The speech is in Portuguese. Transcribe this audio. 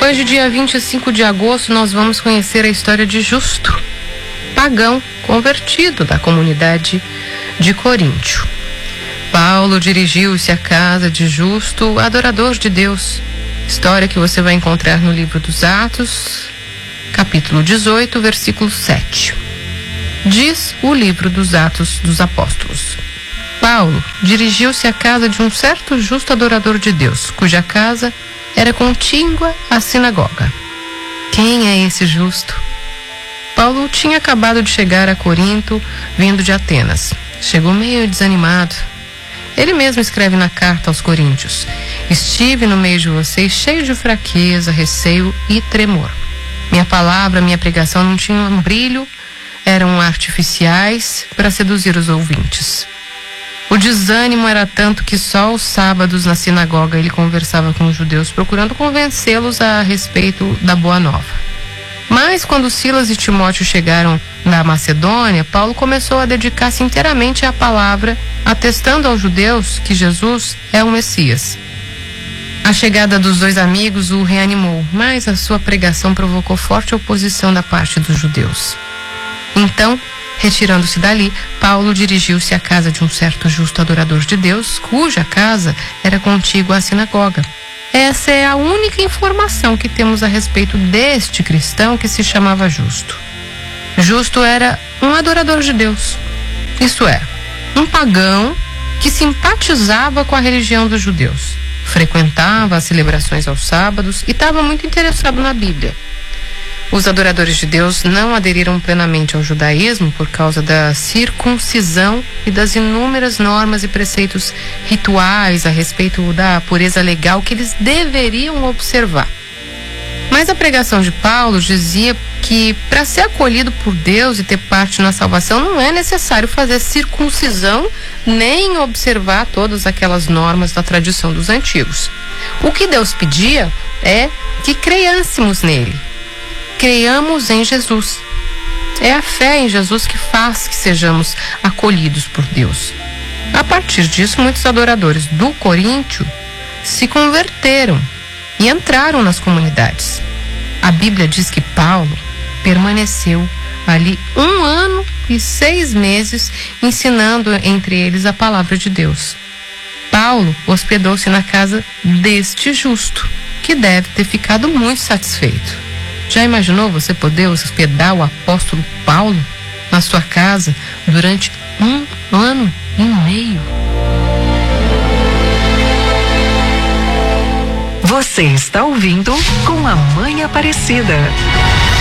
Hoje, dia 25 de agosto, nós vamos conhecer a história de Justo, pagão convertido da comunidade de Coríntio. Paulo dirigiu-se à casa de Justo, adorador de Deus. História que você vai encontrar no livro dos Atos, capítulo 18, versículo 7. Diz o livro dos Atos dos Apóstolos: Paulo dirigiu-se à casa de um certo justo adorador de Deus, cuja casa era contígua à sinagoga. Quem é esse justo? Paulo tinha acabado de chegar a Corinto, vindo de Atenas. Chegou meio desanimado. Ele mesmo escreve na carta aos Coríntios: estive no meio de vocês cheio de fraqueza, receio e tremor. Minha palavra, minha pregação não tinham um brilho, eram artificiais para seduzir os ouvintes. O desânimo era tanto que só aos sábados na sinagoga ele conversava com os judeus, procurando convencê-los a respeito da boa nova. Mas quando Silas e Timóteo chegaram na Macedônia, Paulo começou a dedicar-se inteiramente à palavra, atestando aos judeus que Jesus é o Messias. A chegada dos dois amigos o reanimou, mas a sua pregação provocou forte oposição da parte dos judeus. Então, retirando-se dali, Paulo dirigiu-se à casa de um certo justo adorador de Deus, cuja casa era contígua à sinagoga. Essa é a única informação que temos a respeito deste cristão que se chamava Justo. Justo era um adorador de Deus, isto é, um pagão que simpatizava com a religião dos judeus, frequentava as celebrações aos sábados e estava muito interessado na Bíblia. Os adoradores de Deus não aderiram plenamente ao judaísmo por causa da circuncisão e das inúmeras normas e preceitos rituais a respeito da pureza legal que eles deveriam observar. Mas a pregação de Paulo dizia que para ser acolhido por Deus e ter parte na salvação não é necessário fazer circuncisão nem observar todas aquelas normas da tradição dos antigos. O que Deus pedia é que creiâssemos nele. Creiamos em Jesus. É a fé em Jesus que faz que sejamos acolhidos por Deus. A partir disso, muitos adoradores do Coríntio se converteram e entraram nas comunidades. A Bíblia diz que Paulo permaneceu ali 1 ano e 6 meses ensinando entre eles a palavra de Deus. Paulo hospedou-se na casa deste justo, que deve ter ficado muito satisfeito. Já imaginou você poder hospedar o apóstolo Paulo na sua casa durante 1 ano e meio? Você está ouvindo Com a Mãe Aparecida.